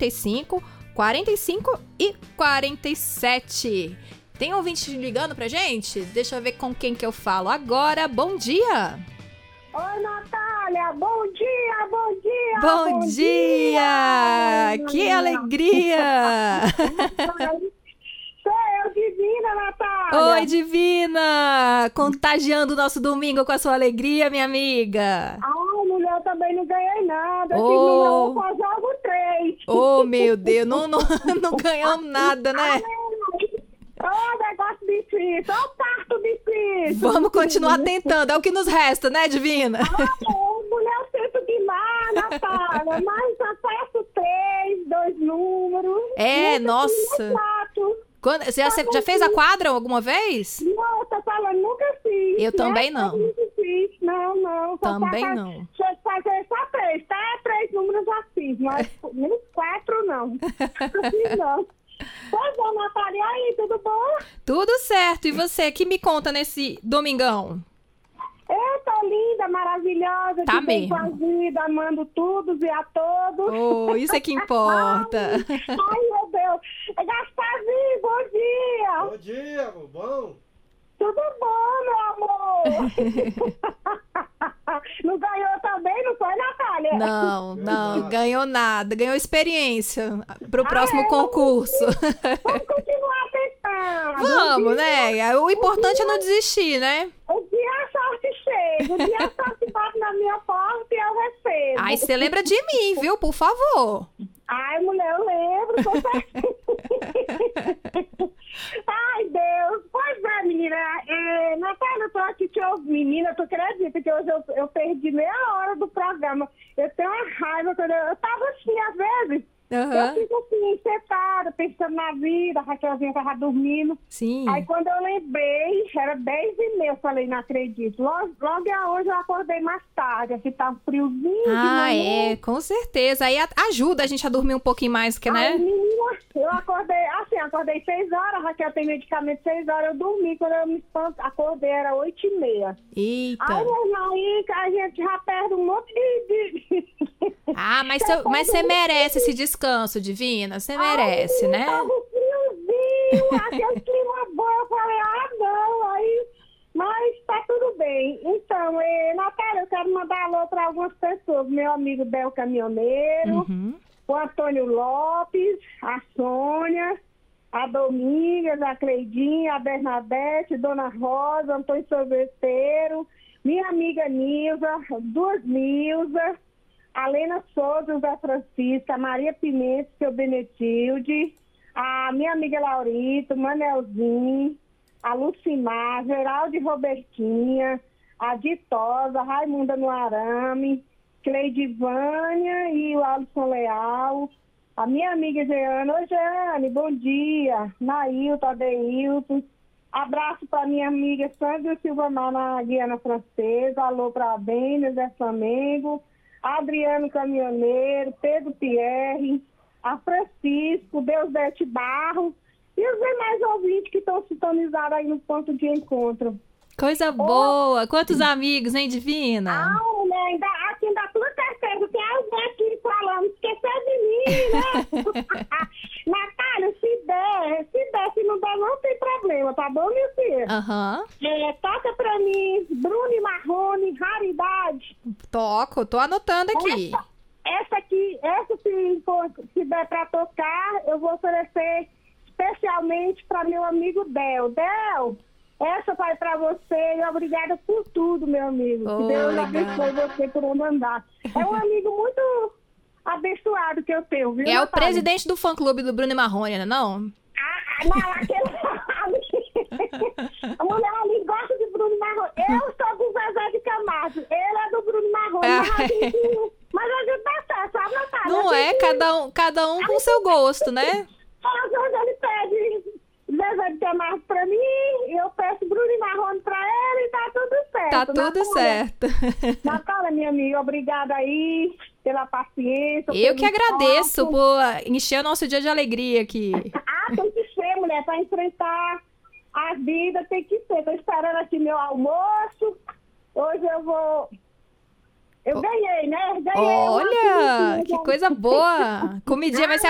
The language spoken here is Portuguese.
45 45 e 47. Tem ouvinte ligando pra gente? Deixa eu ver com quem que eu falo agora. Bom dia! Oi, Natália! Bom dia, bom dia! Bom dia! Que alegria! Sou eu, Divina, Natália! Oi, Divina! Contagiando o nosso domingo com a sua alegria, minha amiga! Ai, mulher, eu também não ganhei nada. Oh. Eu só jogo 3. Oh, meu Deus! Não ganhamos nada, né? Negócio difícil, parto difícil. Vamos continuar tentando, é o que nos resta, né, Divina? Mulher, eu tento demais, Natália, mas acerto 3, 2 números. Nossa. Quando, você já fez a quadra alguma vez? Não, eu tô falando, nunca fiz. Eu também não. Nunca fiz. Não. Também não. Deixa eu fazer só 3, tá? 3 números já fiz, mas nem 4 não. Não fiz, não. Pois é, Natália, e aí, tudo bom? Tudo certo. E você, que me conta nesse domingão? Eu tô linda, maravilhosa. Tá que bem mesmo. com a vida, amando todos e a todos. Oh, isso é que importa. Ai, meu Deus. Gasparzinho, bom dia. Bom dia, amor. Bom? Tudo bom, meu amor? Não ganhou também, não foi, Natália? Não ganhou nada. Ganhou experiência pro próximo concurso. Vamos continuar tentando. Vamos, né? O importante é não desistir, né? O dia a sorte chega, o dia a sorte bate na minha porta e eu recebo. Aí você lembra de mim, viu? Por favor. Ai, mulher, eu lembro. Ai, Deus. Pois é, menina. Natália, eu tô aqui te ouvindo. Menina, tu acredita que hoje eu perdi meia hora do programa. Eu tenho uma raiva. Eu tava assim, às vezes. Eu fico assim, sentada, pensando na vida. A Raquelzinha tava dormindo. Sim. Aí quando eu lembrei, era 10h30. Eu falei, não acredito. Logo hoje eu acordei mais tarde. Assim, tava friozinho. Com certeza. Aí ajuda a gente a dormir um pouquinho mais, que, né? Ai, menina, eu acordei 6 horas, a Raquel tem medicamento 6 horas, eu dormi, quando eu me acordei era 8h30. Eita. Ai, meu irmão, aí a gente já perde um monte de... Ah, mas você merece esse descanso, Divina, você merece, né? Tava friozinho, aquele clima bom, eu falei, não, aí... Mas tá tudo bem. Então, Natália, eu quero mandar alô para algumas pessoas. Meu amigo Bel Caminhoneiro, o Antônio Lopes, a Sônia, a Domingas, a Cleidinha, a Bernadette, Dona Rosa, Antônio Sorveteiro, minha amiga Nilza, duas Nilza, a Lena Souza, José Francisca, a Maria Pimenta, seu Benetilde, a minha amiga Laurito, Manelzinho, a Lucimar, Geraldo e Robertinha, a Ditosa, a Raimunda no Arame, Cleidivânia e o Alisson Leal, a minha amiga Jeane. Oi, Jeane, bom dia. Nailton, Adeilton. Abraço para minha amiga Sandra Silvamar na Guiana Francesa. Alô para a Bênia, Zé Flamengo, Adriano Caminhoneiro, Pedro Pierre, a Francisco, Deusdete Barros, e os demais ouvintes que estão sintonizados aí no ponto de encontro. Coisa boa! Quantos amigos, hein, Divina? Mulher, ainda tudo certeza. Tem alguém aqui falando, esqueceu de mim, né? Natália, se não der, não tem problema, tá bom, meu filho? Toca pra mim, Bruno e Marrone, Raridade. Toco, tô anotando aqui. Essa se der pra tocar, eu vou oferecer especialmente para meu amigo Del. Del, essa vai para você e obrigada por tudo, meu amigo. Que Deus abençoe você por onde andar. É um amigo muito abençoado que eu tenho, viu? É o presidente do fã-clube do Bruno e Marrone, né, não? Não, aquele a mulher ali gosta de Bruno e Marrone. Eu sou do Zezé de Camargo, ele é do Bruno e Marrone. Mas a gente dá certo, sabe, Natália? Não é? Cada um com o seu gosto, né? Às vezes ele pede Zezé de Camargo pra mim, eu peço Bruno e Marrone pra ele e tá tudo certo. Tá tudo certo. Natália, minha amiga, obrigada aí pela paciência. Eu que agradeço por encher o nosso dia de alegria aqui. Tem que ser, mulher, pra enfrentar a vida, tem que ser. Tô esperando aqui meu almoço. Hoje eu vou... Eu ganhei, né? Olha, que coisa boa. Comidinha vai ser